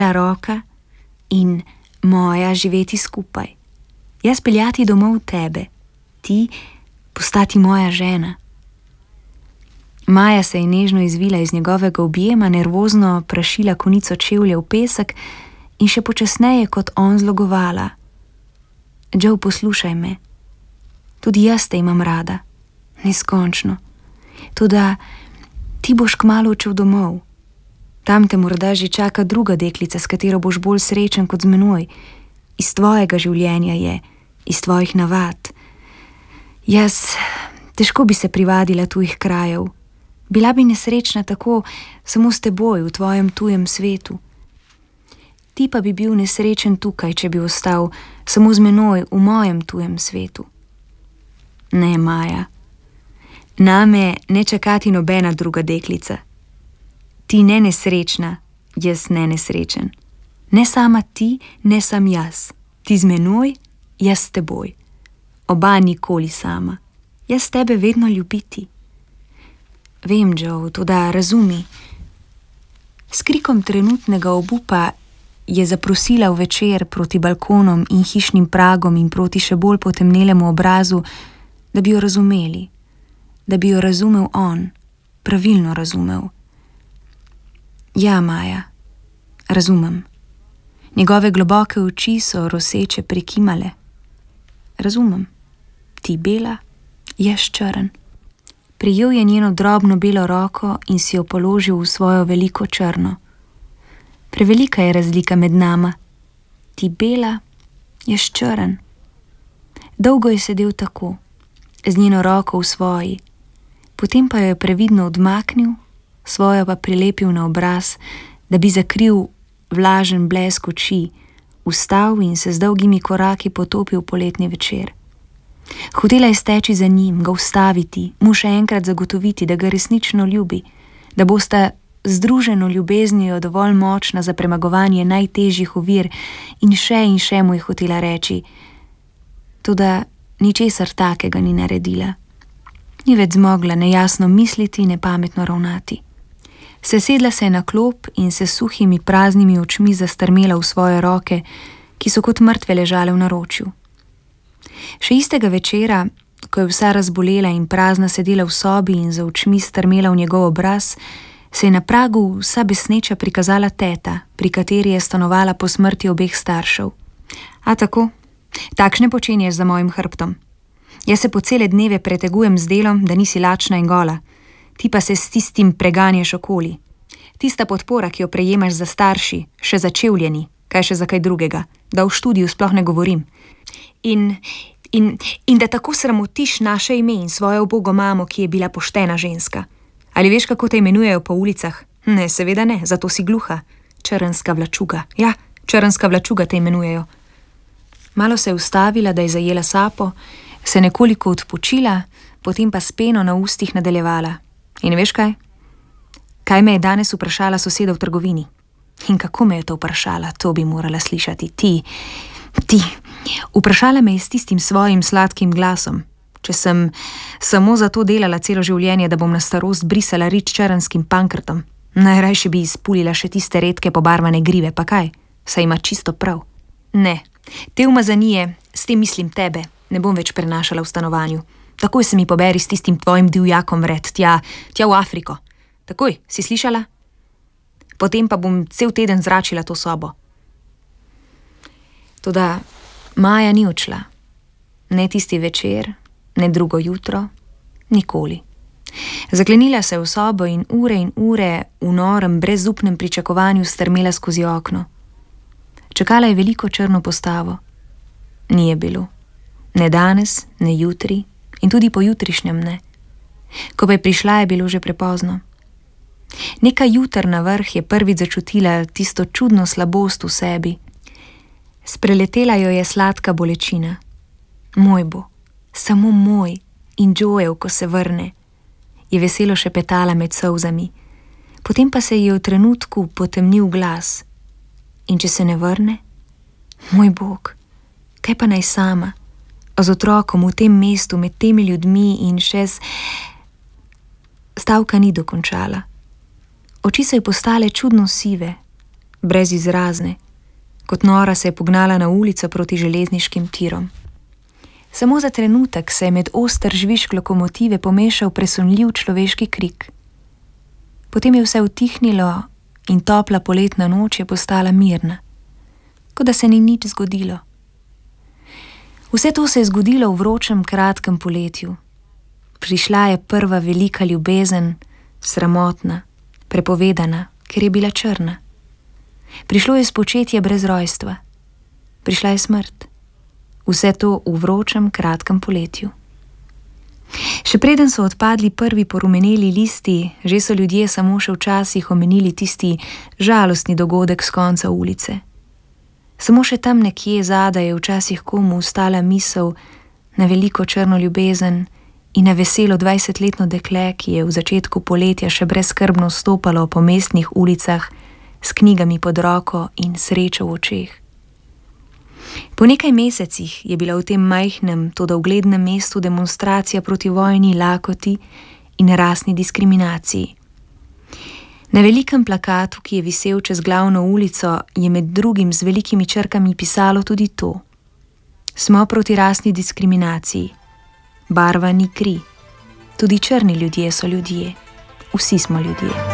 roka in moja živeti skupaj. Jaz peljati domov tebe, ti postati moja žena. Maja se je nežno izvila iz njegovega objema, nervozno prašila konico čevlja v pesek in še počasneje kot on zlogovala. Joe, poslušaj me. Tudi jaz te imam rada. Neskončno. Toda ti boš kmalu odšel domov. Tam te morda že čaka druga deklica, s katero boš bolj srečen kot z menoj. Iz tvojega življenja je, iz tvojih navad. Jaz težko bi se privadila tujih krajev. Bila bi nesrečna tako samo s teboj v tvojem tujem svetu. Ti pa bi bil nesrečen tukaj, če bi ostal samo z menoj v mojem tujem svetu. Ne, Maja. Name ne čakati nobena druga deklica. Ti ne nesrečna, jaz ne nesrečen. Ne sama ti, ne sam jaz. Ti z menoj, jaz s teboj. Oba nikoli sama. Jaz tebe vedno ljubiti. Vem, Joe, toda razumi. S krikom trenutnega obupa je zaprosila v večer proti balkonom in hišnim pragom in proti še bolj potemnelemu obrazu, da bi jo razumeli, da bi jo razumel on, pravilno razumel. Ja, Maja, razumem. Njegove globoke oči so roseče prikimale. Razumem. Ti bela, jaz črn. Prijel je njeno drobno belo roko in si jo položil v svojo veliko črno. Prevelika je razlika med nama. Ti bela, jaz črn. Dolgo je sedel tako, z njeno roko v svoji, potem pa jo je previdno odmaknil, svojo pa prilepil na obraz, da bi zakril vlažen blesk oči, vstal in se z dolgimi koraki potopil v poletni večer. Hotela je steči za njim, ga ustaviti, mu še enkrat zagotoviti, da ga resnično ljubi, da bosta združeno ljubeznijo dovolj močna za premagovanje najtežjih ovir in še mu je hotela reči. Toda ničesar takega ni naredila. Ni več zmogla ne jasno misliti, ne pametno ravnati. Sesedla se je na klop in se suhimi praznimi očmi zastrmela v svoje roke, ki so kot mrtve ležale v naročju. Še istega večera, ko je vsa razbolela in prazna sedela v sobi in za očmi strmela v njegov obraz, se je na pragu vsa besneča prikazala teta, pri kateri je stanovala po smrti obeh staršev. A tako? Takšne počenješ za mojim hrbtom. Jaz se po cele dneve pretegujem z delom, da nisi lačna in gola. Ti pa se s tistim preganjaš okoli. Tista podpora, ki jo prejemaš za starši, še začevljeni, kaj še za kaj drugega, da v študiju sploh ne govorim. In da tako sramotiš naše ime in svojo ubogo mamo, ki je bila poštena ženska. Ali veš, kako te imenujejo po ulicah? Ne, seveda ne, zato si gluha. Črnska vlačuga. Ja, črnska vlačuga te imenujejo. Malo se je ustavila, da je zajela sapo, se nekoliko odpočila, potem pa s peno na ustih nadaljevala. In veš kaj? Kaj me je danes vprašala soseda v trgovini? In kako me je to vprašala? To bi morala slišati. Ti. Vprašala me je s tistim svojim sladkim glasom. Če sem samo zato delala celo življenje, da bom na starost brisala rič črnskim pankrtom, najrajše bi izpulila še tiste redke pobarvane grive, pa kaj? Saj ima čisto prav. Ne, te umazanije, s tem mislim tebe, ne bom več prenašala v stanovanju. Takoj se mi poberi s tistim tvojim divjakom vred, tja v Afriko. Takoj, si slišala? Potem pa bom cel teden zračila to sobo. Toda Maja ni odšla. Ne tisti večer, ne drugo jutro, nikoli. Zaklenila se v sobo in ure v norem, brezupnem pričakovanju strmela skozi okno. Čakala je veliko črno postavo. Ni je bilo. Ne danes, ne jutri in tudi po jutrišnjem ne. Ko pa je prišla, je bilo že prepozno. Neka jutrna vrh je prvič začutila tisto čudno slabost v sebi. Spreletela jo je sladka bolečina. Moj bo, samo moj in Joejev, ko se vrne, je veselo šepetala med solzami. Potem pa se ji je v trenutku potemnil glas. In če se ne vrne? Moj Bog, kaj pa naj sama? Z otrokom v tem mestu, med temi ljudmi in še Stavka ni dokončala. Oči so ji postale čudno sive. brezizrazne. Kot nora se je pognala na ulico proti železniškim tirom. Samo za trenutek se je med oster žvižg lokomotive pomešal presunljiv človeški krik. Potem je vse utihnilo in topla poletna noč je postala mirna, kot da se ni nič zgodilo. Vse to se je zgodilo v vročem, kratkem poletju. Prišla je prva velika ljubezen, sramotna, prepovedana, ker je bila črna. Prišlo je spočetje brez rojstva. Prišla je smrt. Vse to v vročem, kratkem poletju. Še preden so odpadli prvi porumeneli listi, že so ljudje samo še včasih omenili tisti žalostni dogodek s konca ulice. Samo še tam nekje zadaj je včasih komu ustala misel na veliko črno ljubezen in na veselo 20-letno dekle, ki je v začetku poletja še brezskrbno stopalo po mestnih ulicah s knjigami pod roko in srečo v očeh. Po nekaj mesecih je bila v tem majhnem, toda uglednem mestu demonstracija proti vojni, lakoti in rasni diskriminaciji. Na velikem plakatu, ki je visel čez glavno ulico, je med drugim z velikimi črkami pisalo tudi to: Smo proti rasni diskriminaciji. Barva ni kri. Tudi črni ljudje so ljudje. Vsi smo ljudje.